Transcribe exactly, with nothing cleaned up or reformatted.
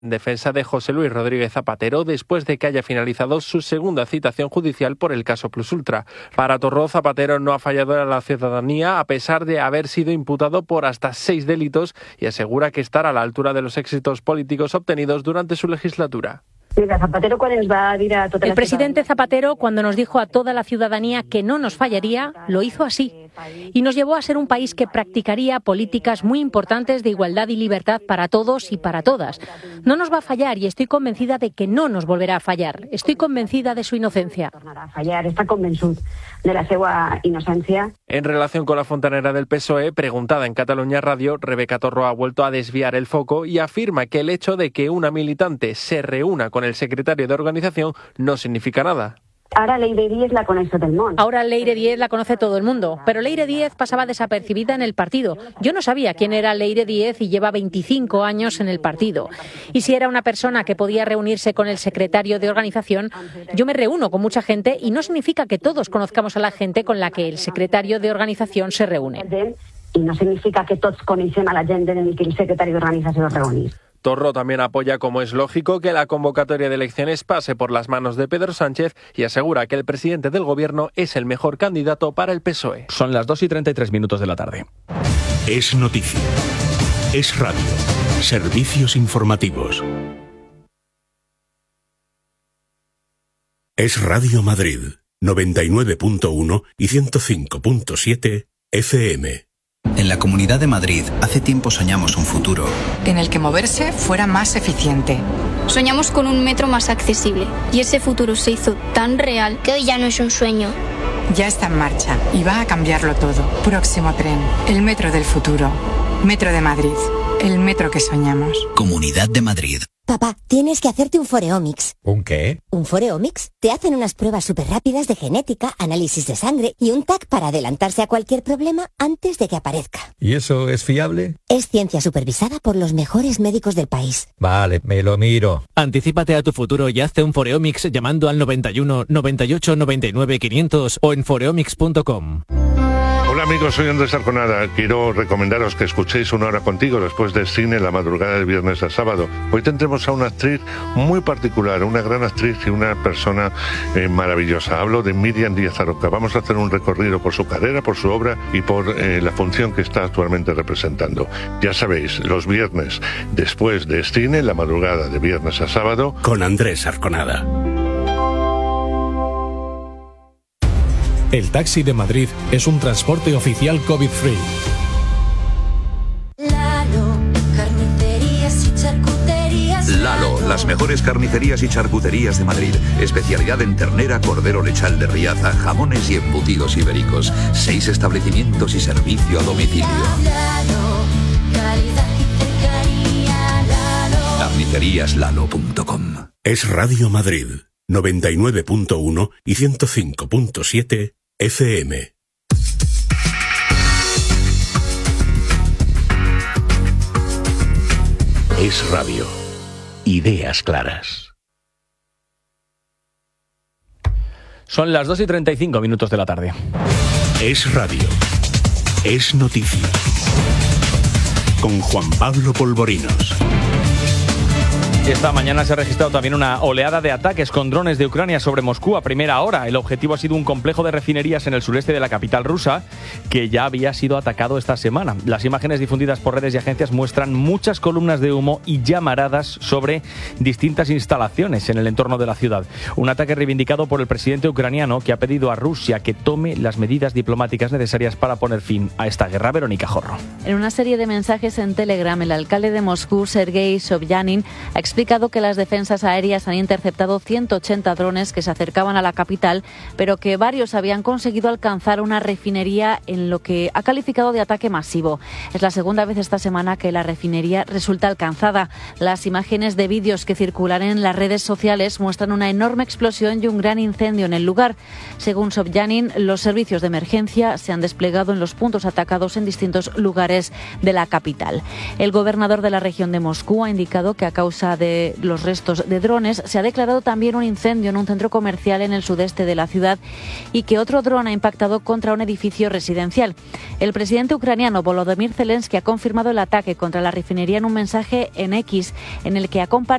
defensa de José Luis Rodríguez Zapatero después de que haya finalizado su segunda citación judicial por el caso Plus Ultra. Para Torró, Zapatero no ha fallado a la ciudadanía a pesar de haber sido imputado por hasta seis delitos y asegura que estará a la altura de los éxitos políticos obtenidos durante su legislatura. Mira, Zapatero, quan ens va dir a tota El presidente Zapatero, cuando nos dijo a toda la ciudadanía que no nos fallaría, lo hizo así. Y nos llevó a ser un país que practicaría políticas muy importantes de igualdad y libertad para todos y para todas. No nos va a fallar y estoy convencida de que no nos volverá a fallar. Estoy convencida de su inocencia. Está convençut de la seva inocència. En relación con la fontanera del P S O E, preguntada en Catalunya Radio, Rebeca Torró ha vuelto a desviar el foco y afirma que el hecho de que una militante se reúna con el secretario de organización no significa nada. Ahora Leire Díez la conoce todo el mundo. Ahora Leire Díez la conoce todo el mundo, pero Leire Díez pasaba desapercibida en el partido. Yo no sabía quién era Leire Díez y lleva veinticinco años en el partido. Y si era una persona que podía reunirse con el secretario de organización, yo me reúno con mucha gente y no significa que todos conozcamos a la gente con la que el secretario de organización se reúne. Y no significa que todos conocen a la gente en el que el secretario de organización se reúne. Torró también apoya, como es lógico, que la convocatoria de elecciones pase por las manos de Pedro Sánchez y asegura que el presidente del gobierno es el mejor candidato para el P S O E. Son las dos y treinta y tres minutos de la tarde. Es noticia. Es radio. Servicios informativos. Es Radio Madrid, noventa y nueve punto uno y ciento cinco punto siete F M. En la Comunidad de Madrid hace tiempo soñamos un futuro en el que moverse fuera más eficiente. Soñamos con un metro más accesible y ese futuro se hizo tan real que hoy ya no es un sueño. Ya está en marcha y va a cambiarlo todo. Próximo tren, el metro del futuro. Metro de Madrid, el metro que soñamos. Comunidad de Madrid. Papá, tienes que hacerte un Foreomics. ¿Un qué? ¿Un Foreomics? Te hacen unas pruebas súper rápidas de genética, análisis de sangre y un T A C para adelantarse a cualquier problema antes de que aparezca. ¿Y eso es fiable? Es ciencia supervisada por los mejores médicos del país. Vale, me lo miro. Anticípate a tu futuro y hazte un Foreomics llamando al noventa y uno, noventa y ocho, noventa y nueve, quinientos o en foreomics punto com. Hola amigos, soy Andrés Arconada. Quiero recomendaros que escuchéis Una Hora Contigo después del cine la madrugada del viernes al sábado. Hoy tendremos a una actriz muy particular, una gran actriz y una persona eh, maravillosa. Hablo de Miriam Díaz Aroca. Vamos a hacer un recorrido por su carrera, por su obra y por eh, la función que está actualmente representando. Ya sabéis, los viernes después del cine, la madrugada de viernes a sábado, con Andrés Arconada. El taxi de Madrid es un transporte oficial COVID-free. Lalo, carnicerías y charcuterías. Lalo, las mejores carnicerías y charcuterías de Madrid. Especialidad en ternera, cordero lechal de Riaza, jamones y embutidos ibéricos. Seis establecimientos y servicio a domicilio. Lalo, calidad y cercanía. Lalo. carnicerías lalo punto com. Es Radio Madrid, noventa y nueve punto uno y ciento cinco punto siete F M. Es radio. Ideas claras. Son las dos y treinta y cinco minutos de la tarde. Es radio. Es noticia. Con Juan Pablo Polvorinos. Esta mañana se ha registrado también una oleada de ataques con drones de Ucrania sobre Moscú a primera hora. El objetivo ha sido un complejo de refinerías en el sureste de la capital rusa que ya había sido atacado esta semana. Las imágenes difundidas por redes y agencias muestran muchas columnas de humo y llamaradas sobre distintas instalaciones en el entorno de la ciudad. Un ataque reivindicado por el presidente ucraniano que ha pedido a Rusia que tome las medidas diplomáticas necesarias para poner fin a esta guerra. Verónica Jorro. En una serie de mensajes en Telegram, el alcalde de Moscú, Sergei Sobyanin, ha explicado que las defensas aéreas han interceptado ciento ochenta drones que se acercaban a la capital, pero que varios habían conseguido alcanzar una refinería en lo que ha calificado de ataque masivo. Es la segunda vez esta semana que la refinería resulta alcanzada. Las imágenes de vídeos que circulan en las redes sociales muestran una enorme explosión y un gran incendio en el lugar. Según Sobyanin, los servicios de emergencia se han desplegado en los puntos atacados en distintos lugares de la capital. El gobernador de la región de Moscú ha indicado que a causa de de los restos de drones. Se ha declarado también un incendio en un centro comercial en el sudeste de la ciudad y que otro dron ha impactado contra un edificio residencial. El presidente ucraniano Volodymyr Zelensky ha confirmado el ataque contra la refinería en un mensaje en X en el que ha compartido